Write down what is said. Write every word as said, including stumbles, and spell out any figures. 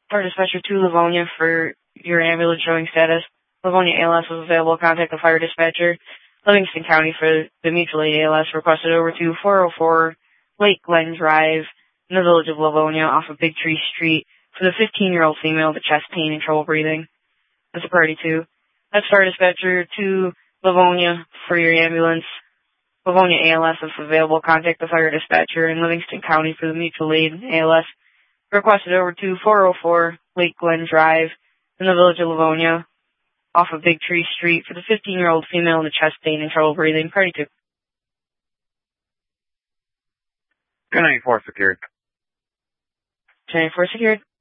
Fire dispatcher to Livonia for your ambulance showing status. Livonia A L S was available. Contact the fire dispatcher. Livingston County for the mutual aid A L S requested over to four oh four Lake Glen Drive in the village of Livonia off of Big Tree Street for the fifteen-year-old female with chest pain and trouble breathing. That's a priority two. That's fire dispatcher to Livonia for your ambulance. Livonia A L S is available. Contact the fire dispatcher in Livingston County for the mutual aid A L S. Requested over to four oh four Lake Glen Drive in the village of Livonia off of Big Tree Street for the fifteen-year-old female with chest pain and trouble breathing. Priority two. two ninety-four secured. two ninety-four secured.